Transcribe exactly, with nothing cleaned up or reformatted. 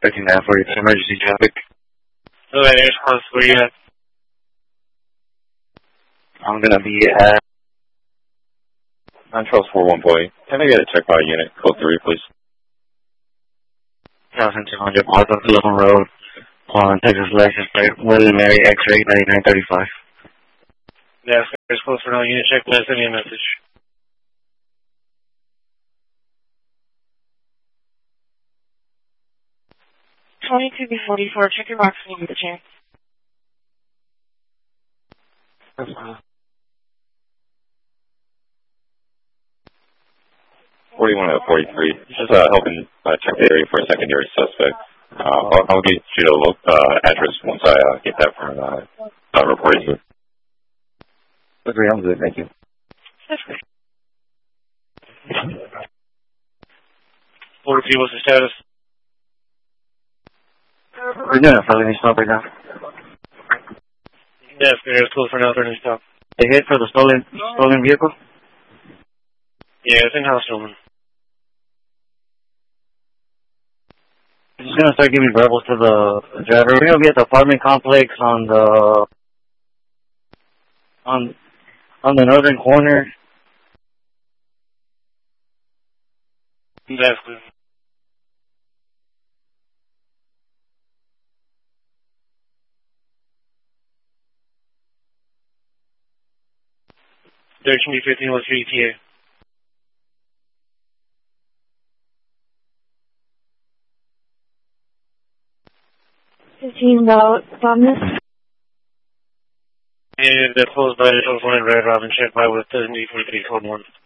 thirteen nine forty, emergency traffic. Oh, that air's close. Where you at? I'm gonna be at nine Charles four one boy. Can I get a check by unit? Code three, please. one thousand two hundred North of Telephone Road on Texas license plate, William Mary X-ray ninety-nine thirty-five. Yeah, air's close for now. Unit check, please send me a message. twenty-two B forty-four, check your box when you get the chance. forty-one out of forty-three. Just uh, helping uh, check the area for a secondary suspect. Uh, I'll, I'll get you the uh, address once I uh, get that from uh, uh, reporting. Okay, I'm good, thank you. That's great. forty-three, what's the status? We're doing a felony stop right now. Yes, air's close for now. Turning stop. They hit for the stolen stolen vehicle? Yeah, it's in-house stolen. I'm just gonna start giving verbals to the driver. We're gonna be at the apartment complex on the on on the northern corner. That's good. thirteen B fifteen was three T A. fifteen about Thomas. And they're closed by the telephone and Red Robin check by with thirteen B forty-three code one.